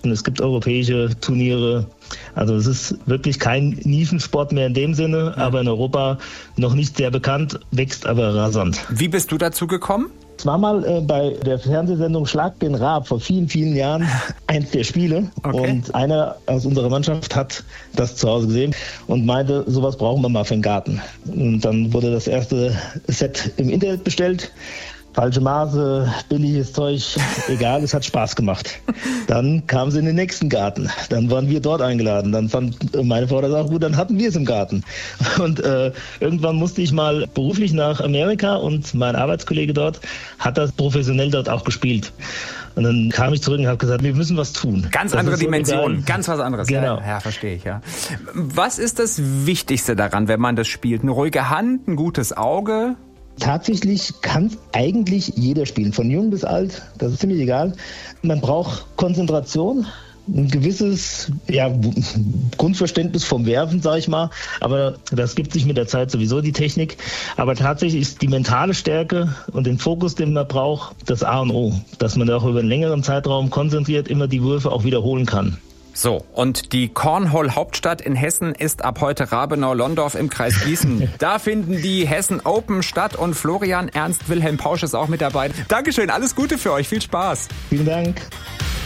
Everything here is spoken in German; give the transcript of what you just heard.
Mannschaften, es gibt europäische Turniere. Also es ist wirklich kein Nischensport mehr in dem Sinne, aber in Europa noch nicht sehr bekannt, wächst aber rasant. Wie bist du dazu gekommen? Es war mal bei der Fernsehsendung Schlag den Raab vor vielen, vielen Jahren eins der Spiele. Okay. Und einer aus unserer Mannschaft hat das zu Hause gesehen und meinte, sowas brauchen wir mal für den Garten. Und dann wurde das erste Set im Internet bestellt. Falsche Maße, billiges Zeug, egal, es hat Spaß gemacht. Dann kamen sie in den nächsten Garten. Dann waren wir dort eingeladen. Dann fand meine Frau das auch gut, dann hatten wir es im Garten. Und irgendwann musste ich mal beruflich nach Amerika und mein Arbeitskollege dort hat das professionell dort auch gespielt. Und dann kam ich zurück und habe gesagt, wir müssen was tun. Ganz andere Dimension, so ganz was anderes. Genau. Ja, verstehe ich, ja. Was ist das Wichtigste daran, wenn man das spielt? Eine ruhige Hand, ein gutes Auge? Tatsächlich kann eigentlich jeder spielen, von jung bis alt, das ist ziemlich egal. Man braucht Konzentration, ein gewisses Grundverständnis vom Werfen, sage ich mal, aber das gibt sich mit der Zeit sowieso die Technik. Aber tatsächlich ist die mentale Stärke und den Fokus, den man braucht, das A und O, dass man auch über einen längeren Zeitraum konzentriert immer die Würfe auch wiederholen kann. So, und die Cornhole-Hauptstadt in Hessen ist ab heute Rabenau-Londorf im Kreis Gießen. Da finden die Hessen Open statt und Florian Ernst Wilhelm Pausch ist auch mit dabei. Dankeschön, alles Gute für euch, viel Spaß. Vielen Dank.